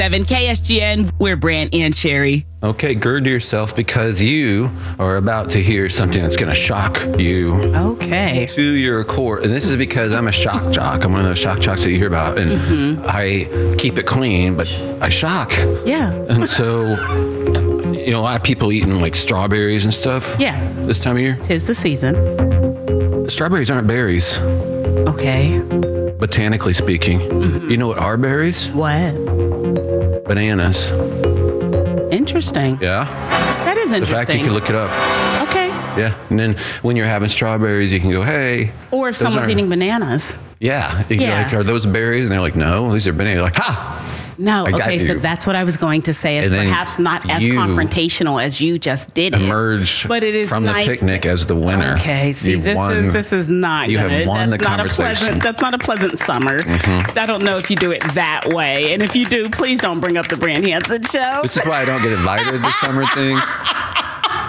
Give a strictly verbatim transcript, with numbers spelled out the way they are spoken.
seven K S G N. We're Brant and Sherry. Okay, gird yourself because you are about to hear something that's going to shock you. Okay. To your core. And this is because I'm a shock jock. I'm one of those shock jocks that you hear about. And mm-hmm. I keep it clean, but I shock. Yeah. And so, you know, a lot of people eating like strawberries and stuff. Yeah. This time of year. 'Tis the season. Strawberries aren't berries. Okay. Botanically speaking. Mm-hmm. You know what are berries? What? Bananas. Interesting. Yeah. That is interesting. The fact you can look it up. Okay. Yeah. And then when you're having strawberries, you can go, hey. Or if someone's eating bananas. Yeah. You can Yeah. go like, are those berries? And they're like, no, these are bananas. You're like, ha! No, I got okay, so you. that's what I was going to say is And then perhaps not as you confrontational as you just did it. Emerge but it is from nice the picnic to, as the winner. Okay, see, You've this won, is this is not You gonna, have won that's the not conversation. A pleasant, that's not a pleasant summer. Mm-hmm. I don't know if you do it that way. And if you do, please don't bring up the Brant Hansen show. This is why I don't get invited to summer things.